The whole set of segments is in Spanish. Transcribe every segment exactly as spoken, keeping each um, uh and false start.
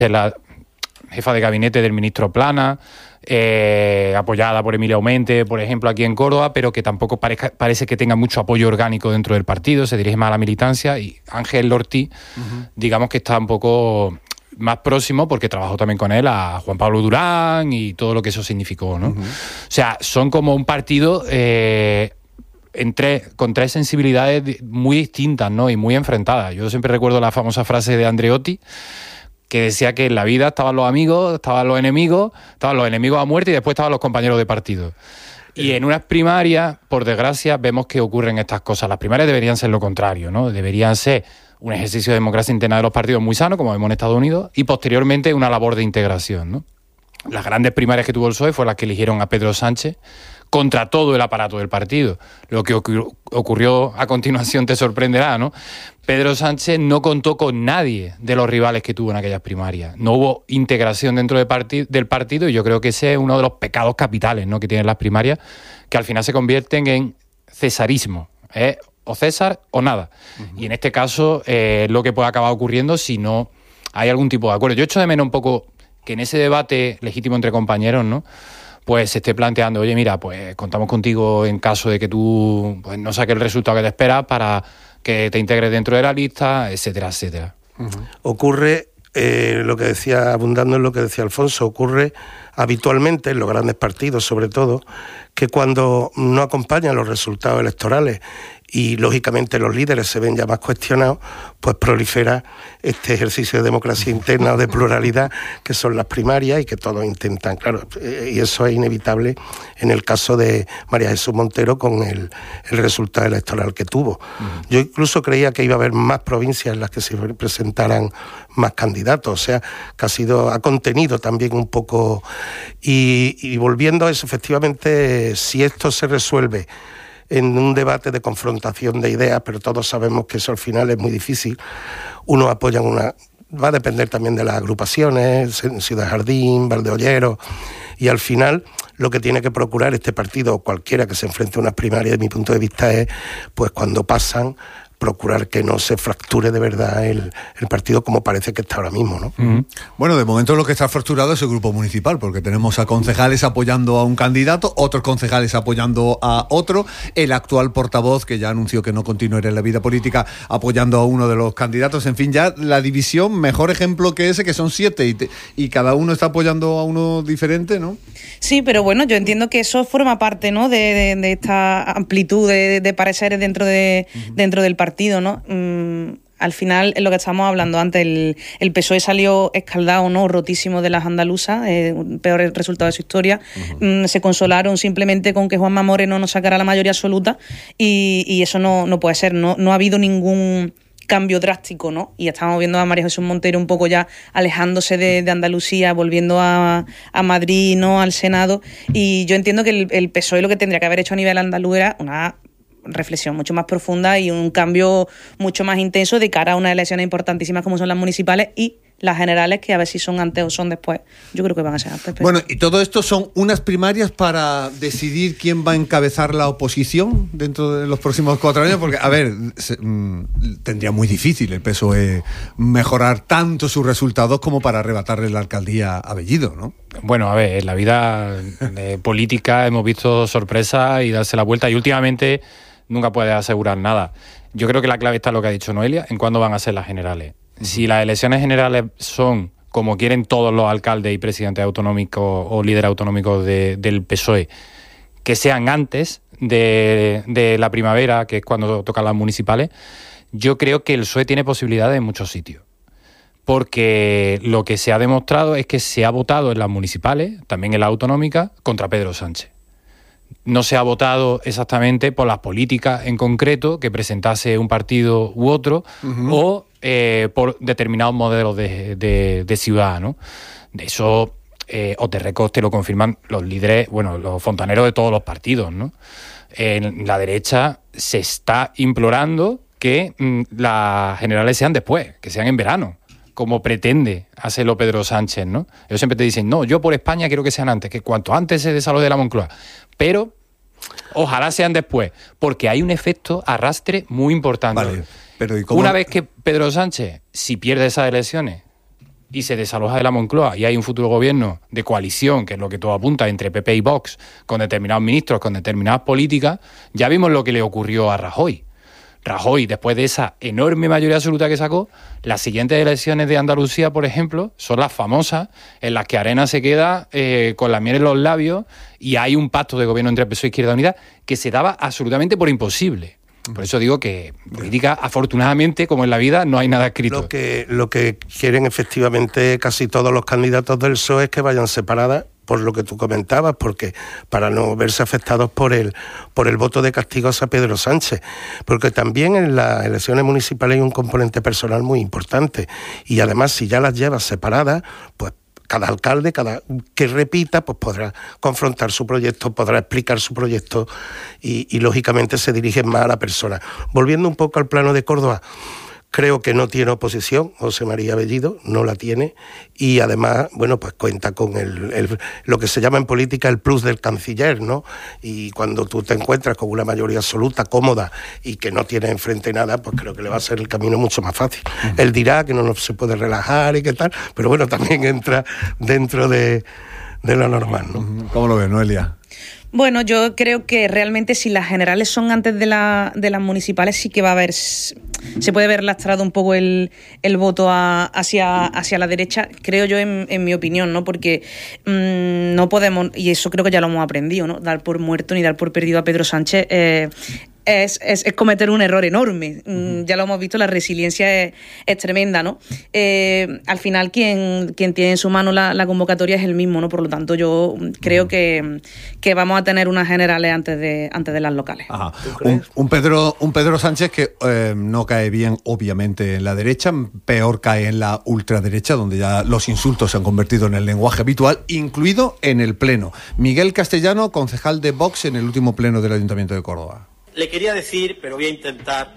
la jefa de gabinete del ministro Plana, eh, apoyada por Emilia Aumente, por ejemplo, aquí en Córdoba, pero que tampoco parezca, parece que tenga mucho apoyo orgánico dentro del partido, se dirige más a la militancia, y Ángel Ortiz, uh-huh. digamos que está un poco más próximo, porque trabajó también con él, a Juan Pablo Durán y todo lo que eso significó, ¿no? Uh-huh. O sea, son como un partido eh, entre, con tres sensibilidades muy distintas, ¿no? Y muy enfrentadas. Yo siempre recuerdo la famosa frase de Andreotti, que decía que en la vida estaban los amigos, estaban los enemigos, estaban los enemigos a muerte y después estaban los compañeros de partido. Y en unas primarias, por desgracia, vemos que ocurren estas cosas. Las primarias deberían ser lo contrario, ¿no? Deberían ser un ejercicio de democracia interna de los partidos muy sano, como vemos en Estados Unidos, y posteriormente una labor de integración, ¿no? Las grandes primarias que tuvo el P S O E fueron las que eligieron a Pedro Sánchez contra todo el aparato del partido. Lo que ocurrió, ocurrió a continuación te sorprenderá, ¿no? Pedro Sánchez no contó con nadie de los rivales que tuvo en aquellas primarias. No hubo integración dentro de parti- del partido, y yo creo que ese es uno de los pecados capitales, ¿no?, que tienen las primarias, que al final se convierten en cesarismo, ¿eh? O César o nada. Uh-huh. Y en este caso eh, es lo que puede acabar ocurriendo si no hay algún tipo de acuerdo. Yo echo de menos un poco que en ese debate legítimo entre compañeros, ¿no?, pues se esté planteando, oye, mira, pues contamos contigo en caso de que tú pues, no saques el resultado que te esperas para que te integres dentro de la lista, etcétera, etcétera. Uh-huh. Ocurre, eh, lo que decía, abundando en lo que decía Alfonso, ocurre habitualmente en los grandes partidos, sobre todo, que cuando no acompañan los resultados electorales y, lógicamente, los líderes se ven ya más cuestionados, pues prolifera este ejercicio de democracia interna o de pluralidad que son las primarias y que todos intentan, claro, y eso es inevitable en el caso de María Jesús Montero con el, el resultado electoral que tuvo. Uh-huh. Yo incluso creía que iba a haber más provincias en las que se presentaran más candidatos, o sea, que ha sido, ha contenido también un poco. Y, y volviendo a eso, efectivamente, si esto se resuelve en un debate de confrontación de ideas, pero todos sabemos que eso al final es muy difícil, unos apoyan una... Va a depender también de las agrupaciones, Ciudad Jardín, Valdeollero, y al final lo que tiene que procurar este partido, o cualquiera que se enfrente a unas primarias, de mi punto de vista, es, pues cuando pasan, procurar que no se fracture de verdad el, el partido como parece que está ahora mismo, ¿no? Uh-huh. Bueno, de momento lo que está fracturado es el grupo municipal, porque tenemos a concejales apoyando a un candidato, otros concejales apoyando a otro, el actual portavoz, que ya anunció que no continuará en la vida política, apoyando a uno de los candidatos. En fin, ya la división, mejor ejemplo que ese, que son siete, y, te, y cada uno está apoyando a uno diferente, ¿no? Sí, pero bueno, yo entiendo que eso forma parte, ¿no?, de, de, de esta amplitud de, de pareceres dentro, de, uh-huh. dentro del partido. partido, ¿no? Mm, al final, es lo que estábamos hablando antes, el, el P S O E salió escaldado, ¿no?, rotísimo de las andaluzas, eh, peor resultado de su historia. Uh-huh. Mm, se consolaron simplemente con que Juanma Moreno no sacara la mayoría absoluta, y, y eso no, no puede ser. No, no ha habido ningún cambio drástico, ¿no? Y estamos viendo a María Jesús Montero un poco ya alejándose de, de Andalucía, volviendo a, a Madrid, ¿no?, al Senado. Y yo entiendo que el, el P S O E lo que tendría que haber hecho a nivel andaluz era una reflexión mucho más profunda y un cambio mucho más intenso de cara a unas elecciones importantísimas como son las municipales y las generales, que a ver si son antes o son después. Yo creo que van a ser antes. Pero... Bueno, y todo esto son unas primarias para decidir quién va a encabezar la oposición dentro de los próximos cuatro años, porque, a ver, se, mmm, tendría muy difícil el P S O E mejorar tanto sus resultados como para arrebatarle la alcaldía a Bellido, ¿no? Bueno, a ver, en la vida eh, política hemos visto sorpresas y darse la vuelta, y últimamente nunca puedes asegurar nada. Yo creo que la clave está en lo que ha dicho Noelia, en cuándo van a ser las generales. Si las elecciones generales son, como quieren todos los alcaldes y presidentes autonómicos o líderes autonómicos de, del P S O E, que sean antes de, de la primavera, que es cuando tocan las municipales, yo creo que el P S O E tiene posibilidades en muchos sitios. Porque lo que se ha demostrado es que se ha votado en las municipales, también en las autonómicas, contra Pedro Sánchez. No se ha votado exactamente por las políticas en concreto que presentase un partido u otro, uh-huh. o eh, por determinados modelos de, de, de ciudad, ¿no? De eso, eh, Oterrecos te lo confirman los líderes, bueno, los fontaneros de todos los partidos, ¿no? En la derecha se está implorando que mm, las generales sean después, que sean en verano, como pretende hacerlo Pedro Sánchez, ¿no? Ellos siempre te dicen, no, yo por España quiero que sean antes, que cuanto antes se desaloje de la Moncloa. Pero ojalá sean después, porque hay un efecto arrastre muy importante. Vale, pero ¿y cómo? Una vez que Pedro Sánchez, si pierde esas elecciones, y se desaloja de la Moncloa y hay un futuro gobierno de coalición, que es lo que todo apunta, entre P P y Vox, con determinados ministros, con determinadas políticas, ya vimos lo que le ocurrió a Rajoy. Rajoy, después de esa enorme mayoría absoluta que sacó, las siguientes elecciones de Andalucía, por ejemplo, son las famosas, en las que Arena se queda eh, con la miel en los labios y hay un pacto de gobierno entre P S O E e Izquierda Unida que se daba absolutamente por imposible. Por eso digo que política, afortunadamente, como en la vida, no hay nada escrito. Lo que, lo que quieren efectivamente casi todos los candidatos del P S O E es que vayan separadas, por lo que tú comentabas, porque para no verse afectados por el, por el voto de castigo hacia Pedro Sánchez. Porque también en las elecciones municipales hay un componente personal muy importante. Y además, si ya las llevas separadas, pues cada alcalde, cada que repita, pues podrá confrontar su proyecto, podrá explicar su proyecto y, y lógicamente se dirigen más a la persona. Volviendo un poco al plano de Córdoba, creo que no tiene oposición, José María Bellido, no la tiene, y además, bueno, pues cuenta con el, el lo que se llama en política el plus del canciller, ¿no? Y cuando tú te encuentras con una mayoría absoluta, cómoda, y que no tiene enfrente nada, pues creo que le va a ser el camino mucho más fácil. Uh-huh. Él dirá que no, no se puede relajar y qué tal, pero bueno, también entra dentro de, de lo normal, ¿no? ¿Cómo lo ves, Noelia? Bueno, yo creo que realmente si las generales son antes de, la, de las municipales sí que va a haber, se puede ver lastrado un poco el, el voto a, hacia, hacia la derecha, creo yo en, en mi opinión, ¿no? Porque mmm, no podemos, y eso creo que ya lo hemos aprendido, ¿no? Dar por muerto ni dar por perdido a Pedro Sánchez eh, Es, es, es cometer un error enorme. Uh-huh. Ya lo hemos visto, la resiliencia es, es tremenda, ¿no? Eh, al final quien, quien tiene en su mano la, la convocatoria es el mismo, ¿no? Por lo tanto, yo creo uh-huh. que, que vamos a tener unas generales antes de, antes de las locales. Ajá. Un, un, Pedro, un Pedro Sánchez que eh, no cae bien, obviamente, en la derecha, peor cae en la ultraderecha, donde ya los insultos se han convertido en el lenguaje habitual, incluido en el Pleno. Miguel Castellano, concejal de Vox en el último Pleno del Ayuntamiento de Córdoba. Le quería decir, pero voy a intentar,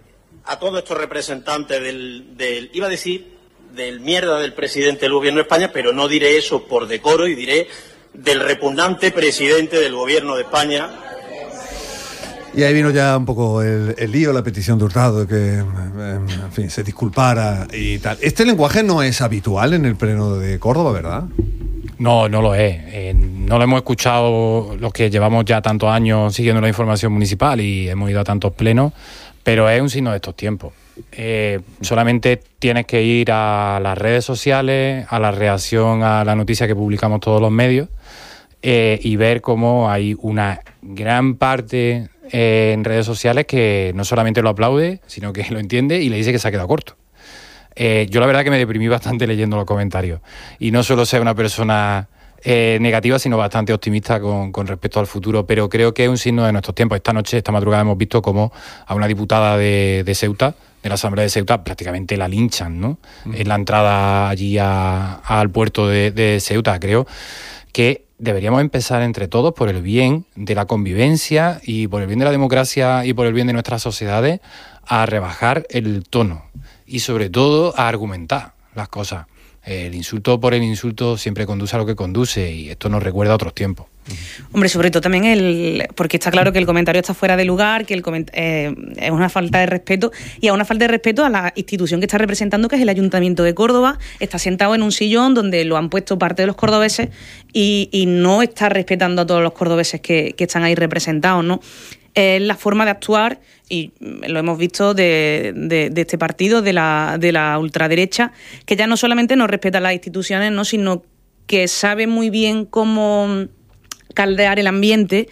a todos estos representantes del, del, iba a decir, del mierda del presidente del Gobierno de España, pero no diré eso por decoro y diré del repugnante presidente del Gobierno de España. Y ahí vino ya un poco el, el lío, la petición de Hurtado, de que, en fin, se disculpara y tal. Este lenguaje no es habitual en el Pleno de Córdoba, ¿verdad? No, no lo es. Eh, no lo hemos escuchado los que llevamos ya tantos años siguiendo la información municipal y hemos ido a tantos plenos, pero es un signo de estos tiempos. Eh, solamente tienes que ir a las redes sociales, a la reacción a la noticia que publicamos todos los medios eh, y ver cómo hay una gran parte eh, en redes sociales que no solamente lo aplaude, sino que lo entiende y le dice que se ha quedado corto. Eh, yo la verdad que me deprimí bastante leyendo los comentarios y no solo ser una persona eh, negativa, sino bastante optimista con, con respecto al futuro, pero creo que es un signo de nuestros tiempos. Esta noche, esta madrugada hemos visto como a una diputada de, de Ceuta, de la Asamblea de Ceuta, prácticamente la linchan, ¿no? Uh-huh. En la entrada allí a, al puerto de, de Ceuta. Creo que deberíamos empezar entre todos, por el bien de la convivencia y por el bien de la democracia y por el bien de nuestras sociedades, a rebajar el tono y sobre todo a argumentar las cosas. El insulto por el insulto siempre conduce a lo que conduce y esto nos recuerda a otros tiempos. Hombre, sobre todo también el, porque está claro que el comentario está fuera de lugar, que el coment- eh, es una falta de respeto y a una falta de respeto a la institución que está representando, que es el Ayuntamiento de Córdoba. Está sentado en un sillón donde lo han puesto parte de los cordobeses y, y no está respetando a todos los cordobeses que, que están ahí representados, ¿no? Es la forma de actuar, y lo hemos visto de, de, de este partido, de la, de la ultraderecha, que ya no solamente no respeta las instituciones, ¿no?, sino que sabe muy bien cómo caldear el ambiente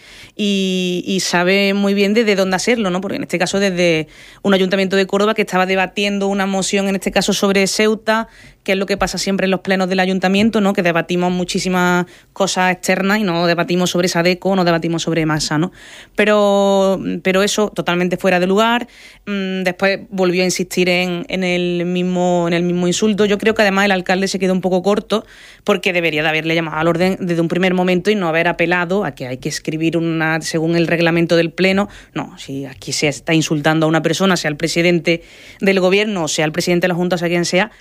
y, y sabe muy bien desde dónde hacerlo, ¿no? Porque en este caso desde un Ayuntamiento de Córdoba que estaba debatiendo una moción, en este caso sobre Ceuta, que es lo que pasa siempre en los plenos del Ayuntamiento, ¿no?, que debatimos muchísimas cosas externas y no debatimos sobre Sadeco, no debatimos sobre masa, ¿no? Pero, pero eso totalmente fuera de lugar. Después volvió a insistir en, en, el mismo, en el mismo insulto. Yo creo que además el alcalde se quedó un poco corto porque debería de haberle llamado al orden desde un primer momento y no haber apelado a que hay que escribir una según el reglamento del Pleno. No, si aquí se está insultando a una persona, sea el presidente del Gobierno, sea el presidente de la Junta, sea quien sea,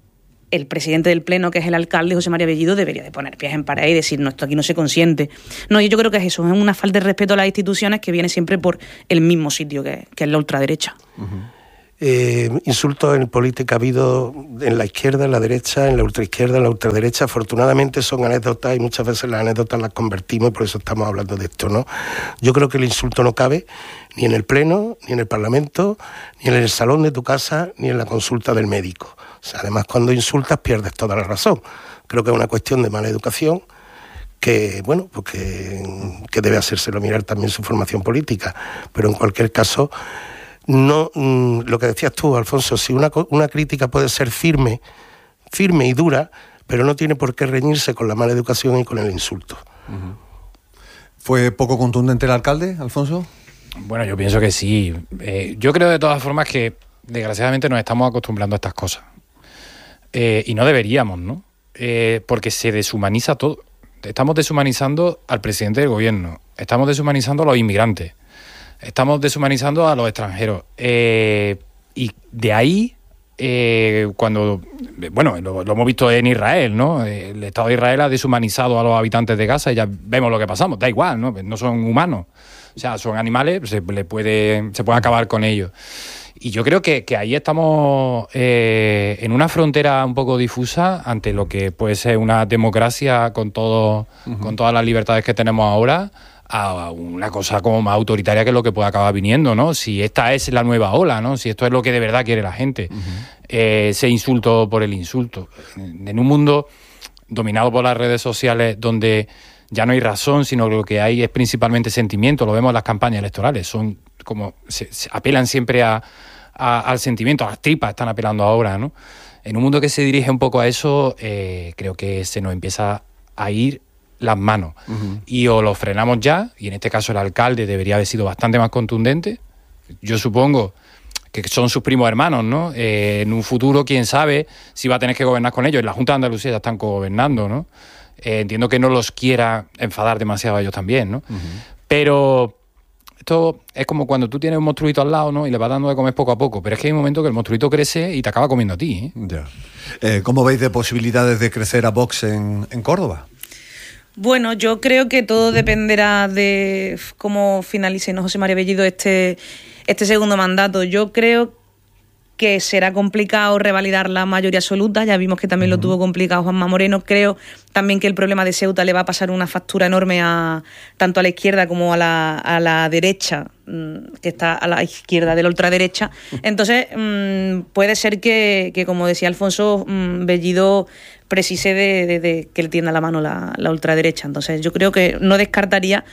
el presidente del Pleno, que es el alcalde, José María Bellido, debería de poner pies en pared y decir, no, esto aquí no se consiente. No, y yo creo que es eso, es una falta de respeto a las instituciones que viene siempre por el mismo sitio que, que es la ultraderecha. Uh-huh. Eh, insultos en política ha habido en la izquierda, en la derecha, en la ultraizquierda, en la ultraderecha. Afortunadamente son anécdotas y muchas veces las anécdotas las convertimos y por eso estamos hablando de esto, ¿no? Yo creo que el insulto no cabe ni en el Pleno, ni en el Parlamento, ni en el salón de tu casa, ni en la consulta del médico. O sea, además, cuando insultas pierdes toda la razón. Creo que es una cuestión de mala educación que, bueno, pues que, que debe hacérselo mirar también su formación política. Pero en cualquier caso, no, lo que decías tú, Alfonso, si una, una crítica puede ser firme, firme y dura, pero no tiene por qué reñirse con la mala educación y con el insulto. Uh-huh. ¿Fue poco contundente el alcalde, Alfonso? Bueno, yo pienso que sí. Eh, yo creo de todas formas que desgraciadamente nos estamos acostumbrando a estas cosas. Eh, y no deberíamos, ¿no? Eh, porque se deshumaniza todo. Estamos deshumanizando al presidente del gobierno, estamos deshumanizando a los inmigrantes, estamos deshumanizando a los extranjeros. Eh, y de ahí, eh, cuando, bueno, lo, lo hemos visto en Israel, ¿no? El Estado de Israel ha deshumanizado a los habitantes de Gaza y ya vemos lo que pasamos, da igual, ¿no? No son humanos, o sea, son animales, se, le puede, se puede acabar con ellos. Y yo creo que, que ahí estamos eh, en una frontera un poco difusa ante lo que puede ser una democracia con, todo, uh-huh. con todas las libertades que tenemos ahora, a una cosa como más autoritaria que es lo que puede acabar viniendo, ¿no? Si esta es la nueva ola, ¿no? Si esto es lo que de verdad quiere la gente. Uh-huh. Eh, ese insulto por el insulto. En un mundo dominado por las redes sociales donde ya no hay razón, sino que lo que hay es principalmente sentimiento, lo vemos en las campañas electorales, son como se, se apelan siempre a, a, al sentimiento, a las tripas están apelando ahora, ¿no? En un mundo que se dirige un poco a eso, eh, creo que se nos empieza a ir las manos. Uh-huh. Y o lo frenamos ya, y en este caso el alcalde debería haber sido bastante más contundente. Yo supongo que son sus primos hermanos, ¿no? Eh, en un futuro, quién sabe si va a tener que gobernar con ellos. En la Junta de Andalucía ya están gobernando, ¿no? Eh, entiendo que no los quiera enfadar demasiado a ellos también, ¿no? Uh-huh. Pero esto es como cuando tú tienes un monstruito al lado, ¿no? Y le vas dando de comer poco a poco. Pero es que hay un momento que el monstruito crece y te acaba comiendo a ti, ¿eh? Ya. Eh, ¿Cómo veis de posibilidades de crecer a Vox en, en Córdoba? Bueno, yo creo que todo dependerá de cómo finalice, ¿no?, José María Bellido este, este segundo mandato. Yo creo que será complicado revalidar la mayoría absoluta, ya vimos que también uh-huh. lo tuvo complicado Juanma Moreno. Creo también que el problema de Ceuta le va a pasar una factura enorme a tanto a la izquierda como a la, a la derecha, que está a la izquierda de la ultraderecha. Entonces, mmm, puede ser que, que, como decía Alfonso, mmm, Bellido precise de, de, de que le tienda la mano la, la ultraderecha. Entonces, yo creo que no descartaría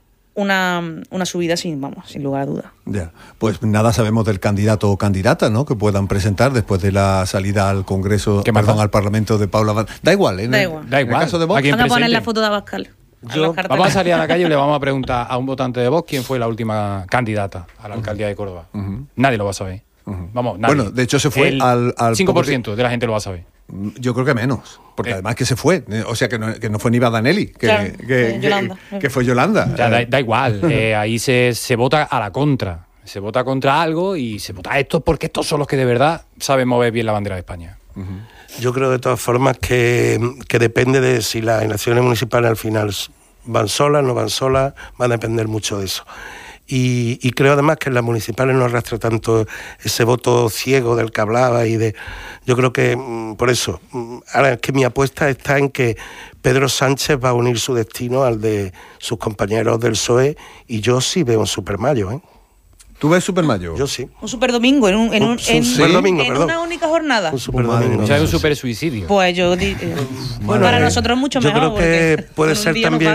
una, una subida sin, vamos, sin lugar a dudas. Ya, pues nada sabemos del candidato o candidata, ¿no?, que puedan presentar después de la salida al Congreso, perdón, al Parlamento de Paula Van. Da igual, ¿eh? Da igual. Da igual. En el caso de Vox, van a poner la foto de Abascal. Yo, vamos a salir a la calle y le vamos a preguntar a un votante de Vox quién fue la última candidata a la alcaldía de Córdoba. Uh-huh. Nadie lo va a saber. Uh-huh. Vamos, nadie. Bueno, de hecho se fue el al, al cinco por ciento de la gente lo va a saber. Yo creo que menos, porque eh. además que se fue, o sea que no, que no fue ni Badanelli, que, claro, que, eh, Yolanda. que, que fue Yolanda. Ya, da, da igual, eh, ahí se, se vota a la contra, se vota contra algo y se vota a estos porque estos son los que de verdad saben mover bien la bandera de España. Uh-huh. Yo creo de todas formas que, que depende de si las elecciones municipales al final van solas, no van solas, va a depender mucho de eso. Y, y creo además que en las municipales no arrastra tanto ese voto ciego del que hablaba y de... Yo creo que por eso, ahora es que mi apuesta está en que Pedro Sánchez va a unir su destino al de sus compañeros del P S O E y yo sí veo un supermayo, ¿eh? ¿Tú ves Supermayo? Yo sí. Un superdomingo, en, un, en, un, en, super domingo, en una única jornada. Un superdomingo. O sea, es un super suicidio. Pues yo... Eh, bueno, para eh, nosotros mucho yo mejor. Yo creo que puede ser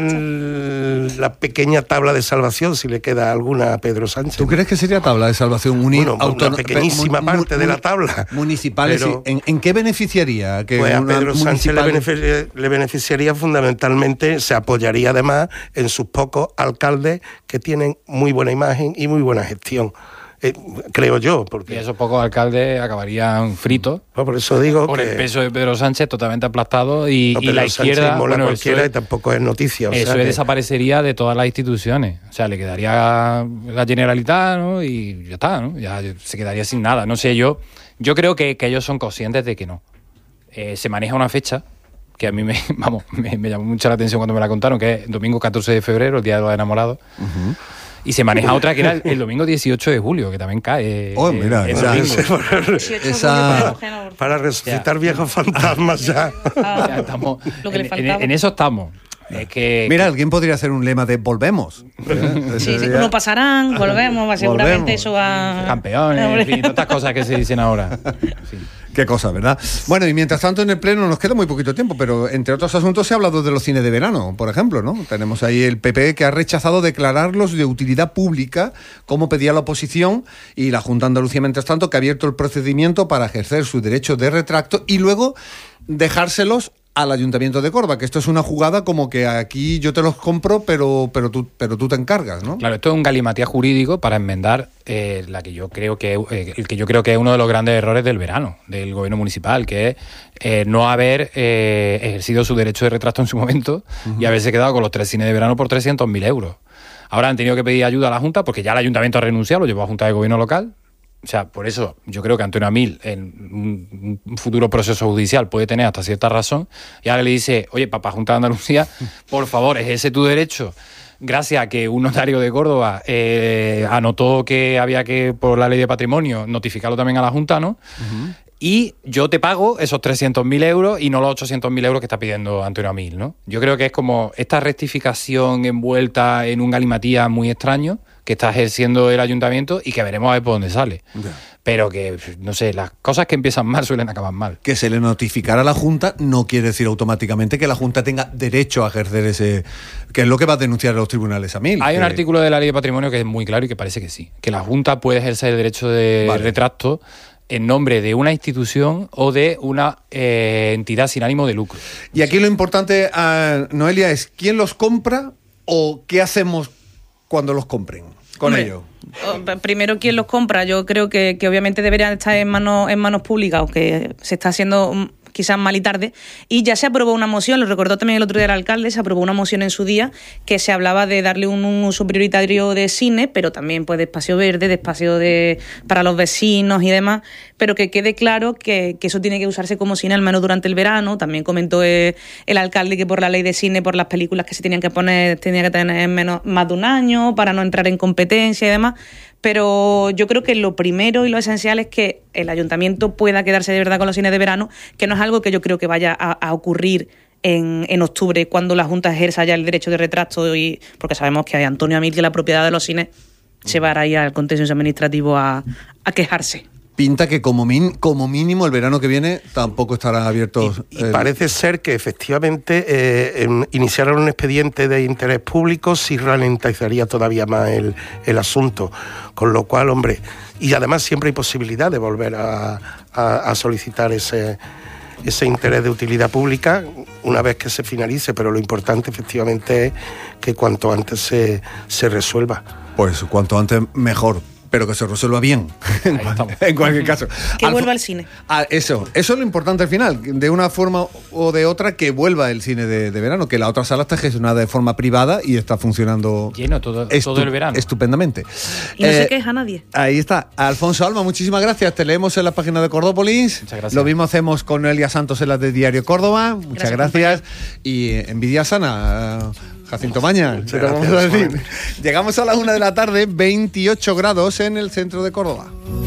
también la pequeña tabla de salvación, si le queda alguna a Pedro Sánchez. ¿Tú crees que sería tabla de salvación? Unir bueno, auton- una pequeñísima mu- parte mu- de la tabla. Municipales, pero, ¿en, ¿en qué beneficiaría? Que pues a una Pedro Sánchez le, benefici- le beneficiaría fundamentalmente, se apoyaría además en sus pocos alcaldes que tienen muy buena imagen y muy buena gestión. Eh, creo yo, porque... Y esos pocos alcaldes acabarían fritos. No, por eso digo por que... el peso de Pedro Sánchez totalmente aplastado y, no, y la izquierda... Bueno, cualquiera es, y tampoco es noticia. O eso sea es que... desaparecería de todas las instituciones. O sea, le quedaría la Generalitat, ¿no? Y ya está, ¿no? Ya se quedaría sin nada. No sé, yo yo creo que, que ellos son conscientes de que no. Eh, se maneja una fecha que a mí me, vamos, me, me llamó mucho la atención cuando me la contaron, que es domingo catorce de febrero, el Día de los Enamorados. Uh-huh. Y se maneja otra que era el, el domingo dieciocho de julio, que también cae. Oh, mira, el esa- domingo. esa- Para resucitar viejos fantasmas ya. Ya estamos, Lo que le en, faltaba. en- en eso estamos. Es que, Mira, alguien podría hacer un lema de volvemos. ¿Eh? Sí, sí, Sería- no pasarán, volvemos, va, seguramente Volvemos. eso va... campeones, en fin, tantas cosas que se dicen ahora. En fin. Qué cosa, ¿verdad? Bueno, y mientras tanto en el Pleno nos queda muy poquito tiempo, pero entre otros asuntos se ha hablado de los cines de verano, por ejemplo, ¿no? Tenemos ahí el P P que ha rechazado declararlos de utilidad pública, como pedía la oposición, y la Junta de Andalucía, mientras tanto, que ha abierto el procedimiento para ejercer su derecho de retracto y luego dejárselos al Ayuntamiento de Córdoba, que esto es una jugada como que aquí yo te los compro, pero pero tú pero tú te encargas, ¿no? Claro, esto es un galimatías jurídico para enmendar eh, la que yo creo que eh, el que yo creo que es uno de los grandes errores del verano del gobierno municipal, que es eh, no haber eh, ejercido su derecho de retracto en su momento uh-huh. y haberse quedado con los tres cines de verano por trescientos mil euros. Ahora han tenido que pedir ayuda a la Junta porque ya el Ayuntamiento ha renunciado, lo llevó a Junta de Gobierno local. O sea, por eso yo creo que Antonio Amil en un futuro proceso judicial puede tener hasta cierta razón y ahora le dice, oye, papá Junta de Andalucía, por favor, ejerce tu derecho. Gracias a que un notario de Córdoba eh, anotó que había que, por la ley de patrimonio, notificarlo también a la Junta, ¿no? Uh-huh. Y yo te pago esos trescientos mil euros y no los ochocientos mil euros que está pidiendo Antonio Amil, ¿no? Yo creo que es como esta rectificación envuelta en un galimatías muy extraño que está ejerciendo el ayuntamiento y que veremos a ver por dónde sale. Yeah. Pero que, no sé, las cosas que empiezan mal suelen acabar mal. Que se le notificara a la Junta no quiere decir automáticamente que la Junta tenga derecho a ejercer ese... que es lo que va a denunciar a los tribunales a Amil. Hay que... un artículo de la Ley de Patrimonio que es muy claro y que parece que sí. Que la Junta puede ejercer el derecho de vale. retracto en nombre de una institución o de una eh, entidad sin ánimo de lucro. Y aquí lo importante, uh, Noelia, es quién los compra o qué hacemos cuando los compren con Hombre, ello. Primero, ¿quién los compra? Yo creo que, que obviamente deberían estar en manos, en manos públicas, aunque se está haciendo quizás mal y tarde, y ya se aprobó una moción, lo recordó también el otro día el alcalde, se aprobó una moción en su día que se hablaba de darle un, un uso prioritario de cine, pero también pues de espacio verde, de espacio de para los vecinos y demás, pero que quede claro que, que eso tiene que usarse como cine al menos durante el verano. También comentó el, el alcalde que por la ley de cine, por las películas que se tenían que poner, tenía que tener menos más de un año para no entrar en competencia y demás. Pero yo creo que lo primero y lo esencial es que el ayuntamiento pueda quedarse de verdad con los cines de verano, que no es algo que yo creo que vaya a, a ocurrir en, en octubre, cuando la Junta ejerza ya el derecho de retracto, y porque sabemos que hay Antonio Amil, que la propiedad de los cines se va a ir al contencioso administrativo a, a quejarse. Pinta que como, min, como mínimo el verano que viene tampoco estará abierto. Y, y el... parece ser que efectivamente eh, en, iniciaron un expediente de interés público sí ralentizaría todavía más el, el asunto. Con lo cual, hombre, y además siempre hay posibilidad de volver a, a, a solicitar ese, ese interés de utilidad pública una vez que se finalice, pero lo importante efectivamente es que cuanto antes se, se resuelva. Pues cuanto antes mejor. Pero que se resuelva bien, en cualquier caso. Que vuelva al cine. Ah, eso, eso es lo importante al final, de una forma o de otra que vuelva el cine de, de verano, que la otra sala está gestionada de forma privada y está funcionando lleno todo, todo el verano. Estupendamente. Y no eh, se queja nadie. Ahí está. Alfonso Alma, muchísimas gracias. Te leemos en la página de Cordópolis. Muchas gracias. Lo mismo hacemos con Noelia Santos en la de Diario Córdoba. Muchas gracias. gracias. Y eh, envidia sana. Uh, Jacinto Maña, ¿qué te vamos a decir? Llegamos a las una de la tarde, veintiocho grados en el centro de Córdoba.